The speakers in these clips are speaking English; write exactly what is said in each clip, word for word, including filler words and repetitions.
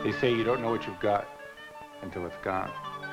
They say you don't know what you've got until it's gone.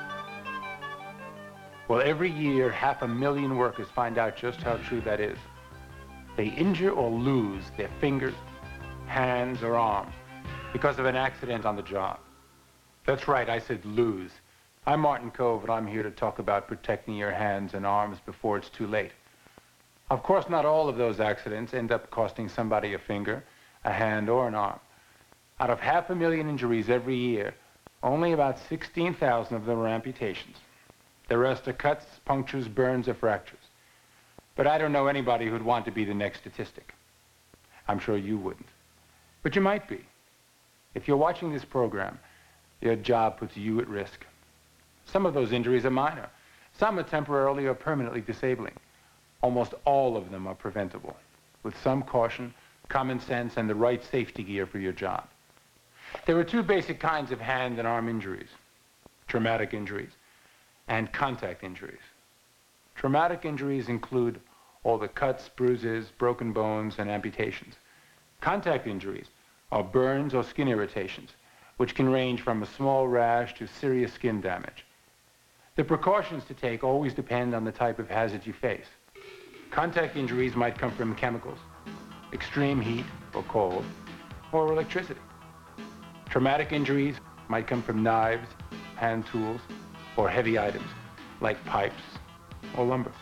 Well, every year, half a million workers find out just how true that is. They injure or lose their fingers, hands, or arms because of an accident on the job. That's right, I said lose. I'm Martin Kove, and I'm here to talk about protecting your hands and arms before it's too late. Of course, not all of those accidents end up costing somebody a finger, a hand, or an arm. Out of half a million injuries every year, only about sixteen thousand of them are amputations. The rest are cuts, punctures, burns, or fractures. But I don't know anybody who'd want to be the next statistic. I'm sure you wouldn't. But you might be. If you're watching this program, your job puts you at risk. Some of those injuries are minor. Some are temporarily or permanently disabling. Almost all of them are preventable, with some caution, common sense, and the right safety gear for your job. There are two basic kinds of hand and arm injuries: traumatic injuries and contact injuries. Traumatic injuries include all the cuts, bruises, broken bones, and amputations. Contact injuries are burns or skin irritations, which can range from a small rash to serious skin damage. The precautions to take always depend on the type of hazard you face. Contact injuries might come from chemicals, extreme heat or cold, or electricity. Traumatic injuries might come from knives, hand tools, or heavy items like pipes or lumber.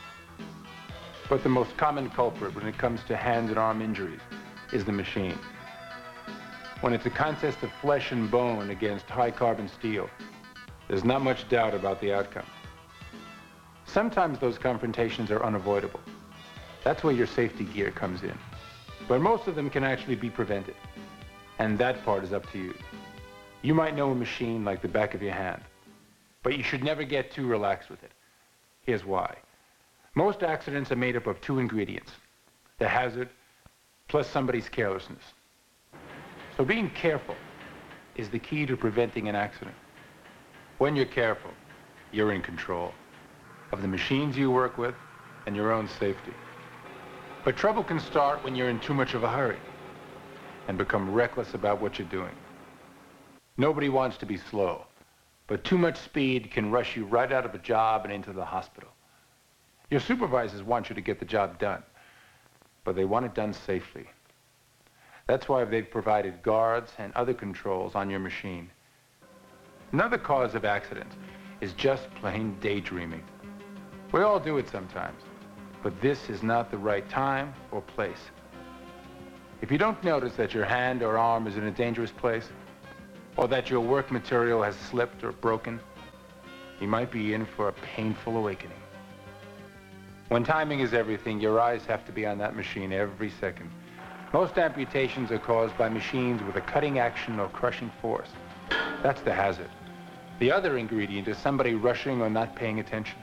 But the most common culprit when it comes to hand and arm injuries is the machine. When it's a contest of flesh and bone against high-carbon steel, there's not much doubt about the outcome. Sometimes those confrontations are unavoidable. That's where your safety gear comes in. But most of them can actually be prevented. And that part is up to you. You might know a machine like the back of your hand, but you should never get too relaxed with it. Here's why. Most accidents are made up of two ingredients: the hazard plus somebody's carelessness. So being careful is the key to preventing an accident. When you're careful, you're in control of the machines you work with and your own safety. But trouble can start when you're in too much of a hurry and become reckless about what you're doing. Nobody wants to be slow, but too much speed can rush you right out of a job and into the hospital. Your supervisors want you to get the job done, but they want it done safely. That's why they've provided guards and other controls on your machine. Another cause of accidents is just plain daydreaming. We all do it sometimes, but this is not the right time or place. If you don't notice that your hand or arm is in a dangerous place, or that your work material has slipped or broken, you might be in for a painful awakening. When timing is everything, your eyes have to be on that machine every second. Most amputations are caused by machines with a cutting action or crushing force. That's the hazard. The other ingredient is somebody rushing or not paying attention.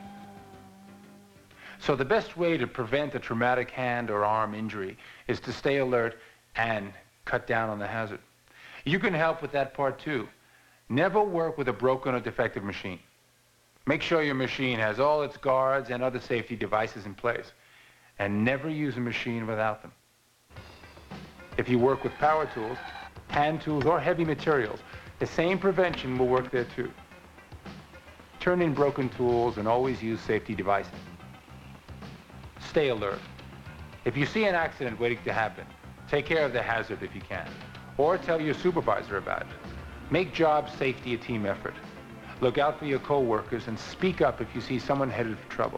So the best way to prevent a traumatic hand or arm injury is to stay alert and cut down on the hazard. You can help with that part too. Never work with a broken or defective machine. Make sure your machine has all its guards and other safety devices in place, and never use a machine without them. If you work with power tools, hand tools, or heavy materials, the same prevention will work there too. Turn in broken tools and always use safety devices. Stay alert. If you see an accident waiting to happen, take care of the hazard if you can, or tell your supervisor about it. Make job safety a team effort. Look out for your co-workers and speak up if you see someone headed for trouble.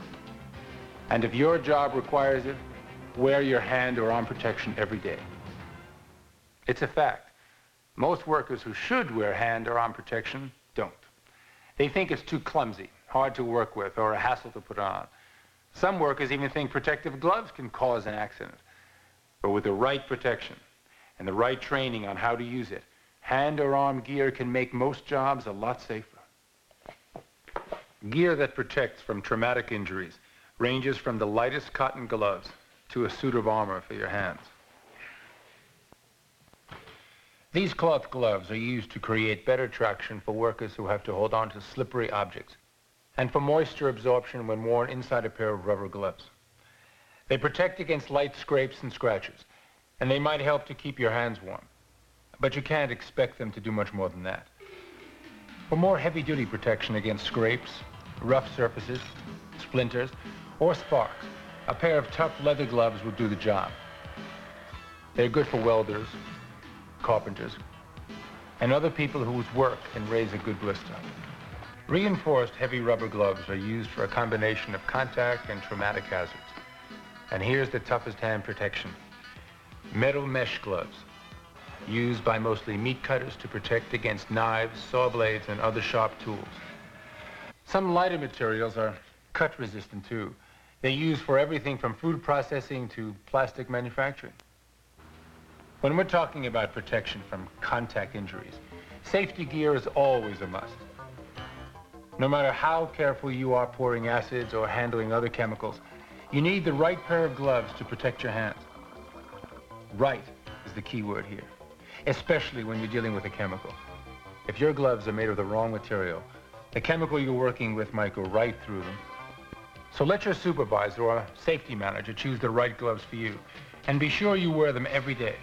And if your job requires it, wear your hand or arm protection every day. It's a fact. Most workers who should wear hand or arm protection don't. They think it's too clumsy, hard to work with, or a hassle to put on. Some workers even think protective gloves can cause an accident. But with the right protection and the right training on how to use it, hand or arm gear can make most jobs a lot safer. Gear that protects from traumatic injuries ranges from the lightest cotton gloves to a suit of armor for your hands. These cloth gloves are used to create better traction for workers who have to hold on to slippery objects, and for moisture absorption when worn inside a pair of rubber gloves. They protect against light scrapes and scratches, and they might help to keep your hands warm. but you can't expect them to do much more than that. For more heavy-duty protection against scrapes, rough surfaces, splinters, or sparks, a pair of tough leather gloves will do the job. They're good for welders, carpenters, and other people whose work can raise a good blister. Reinforced heavy rubber gloves are used for a combination of contact and traumatic hazards. And here's the toughest hand protection. Metal mesh gloves, used by mostly meat cutters to protect against knives, saw blades, and other sharp tools. Some lighter materials are cut resistant too. They're used for everything from food processing to plastic manufacturing. When we're talking about protection from contact injuries, safety gear is always a must. No matter how careful you are pouring acids or handling other chemicals, you need the right pair of gloves to protect your hands. Right is the key word here, especially when you're dealing with a chemical. If your gloves are made of the wrong material, the chemical you're working with might go right through them. So let your supervisor or safety manager choose the right gloves for you, and be sure you wear them every day.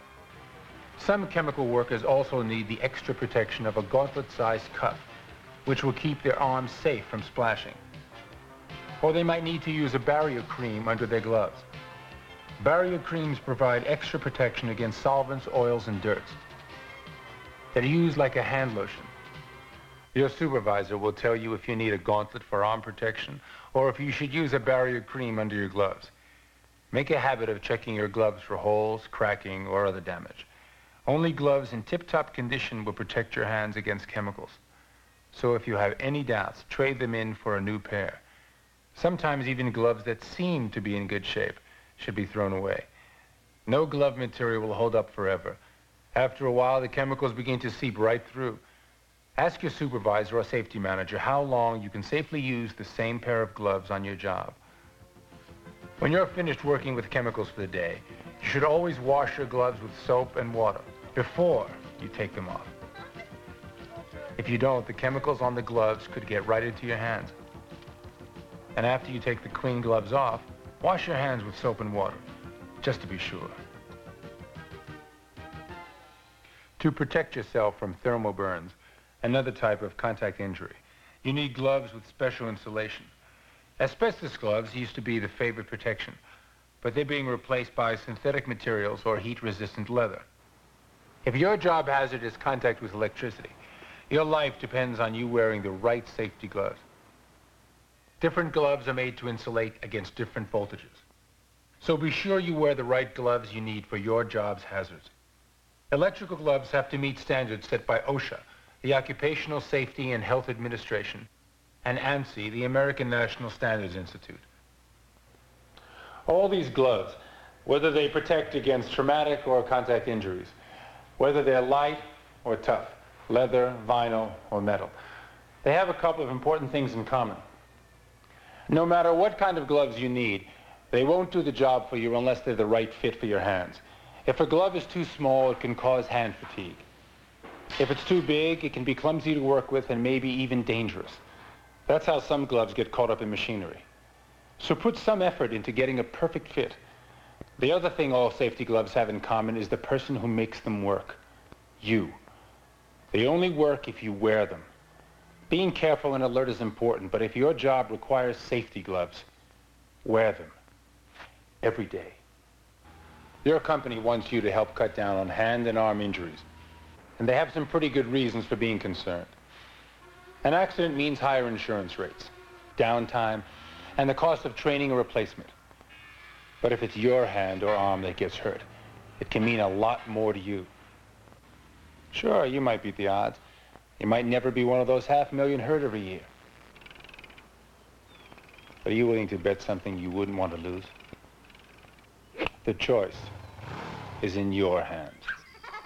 Some chemical workers also need the extra protection of a gauntlet-sized cuff, which will keep their arms safe from splashing. Or they might need to use a barrier cream under their gloves. Barrier creams provide extra protection against solvents, oils, and dirts. They're used like a hand lotion. Your supervisor will tell you if you need a gauntlet for arm protection or if you should use a barrier cream under your gloves. Make a habit of checking your gloves for holes, cracking, or other damage. Only gloves in tip-top condition will protect your hands against chemicals. So if you have any doubts, trade them in for a new pair. Sometimes even gloves that seem to be in good shape should be thrown away. No glove material will hold up forever. After a while, the chemicals begin to seep right through. Ask your supervisor or safety manager how long you can safely use the same pair of gloves on your job. When you're finished working with chemicals for the day, you should always wash your gloves with soap and water before you take them off. If you don't, the chemicals on the gloves could get right into your hands. And after you take the clean gloves off, wash your hands with soap and water, just to be sure. To protect yourself from thermal burns, another type of contact injury, you need gloves with special insulation. Asbestos gloves used to be the favorite protection, but they're being replaced by synthetic materials or heat-resistant leather. If your job hazard is contact with electricity, your life depends on you wearing the right safety gloves. Different gloves are made to insulate against different voltages. So be sure you wear the right gloves you need for your job's hazards. Electrical gloves have to meet standards set by OSHA, the Occupational Safety and Health Administration, and ANSI, the American National Standards Institute. All these gloves, whether they protect against traumatic or contact injuries, whether they're light or tough, leather, vinyl, or metal, they have a couple of important things in common. No matter what kind of gloves you need, they won't do the job for you unless they're the right fit for your hands. If a glove is too small, it can cause hand fatigue. If it's too big, it can be clumsy to work with and maybe even dangerous. That's how some gloves get caught up in machinery. So put some effort into getting a perfect fit. The other thing all safety gloves have in common is the person who makes them work. You. They only work if you wear them. Being careful and alert is important, but if your job requires safety gloves, wear them every day. Your company wants you to help cut down on hand and arm injuries, and they have some pretty good reasons for being concerned. An accident means higher insurance rates, downtime, and the cost of training or replacement. But if it's your hand or arm that gets hurt, it can mean a lot more to you. Sure, you might beat the odds. You might never be one of those half million hurt every year. But are you willing to bet something you wouldn't want to lose? The choice is in your hands.